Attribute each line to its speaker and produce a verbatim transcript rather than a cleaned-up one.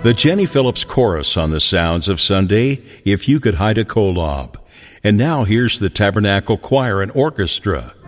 Speaker 1: The Jenny Phillips Chorus on the Sounds of Sunday, If You Could Hide a Kolob. And now here's the Tabernacle Choir and Orchestra